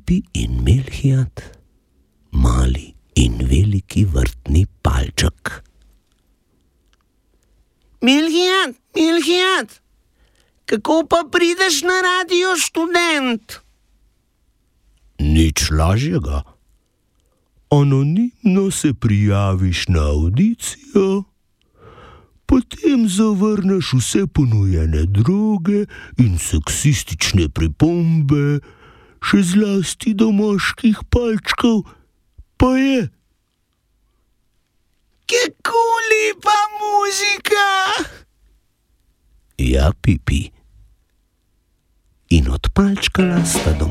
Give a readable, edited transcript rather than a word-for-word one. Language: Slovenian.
Pipi in Melhiat, mali in veliki vrtni palček. Melhiat, Melhiat, kako pa prideš na Radio Študent? Nič lažjega. Anonimno se prijaviš na avdicijo, potem zavrneš vse ponujene droge in seksistične pripombe, še zlasti do moških palčkov, pa je. Kako lepa muzika! Ja, Pipi. In odpalčkala sta do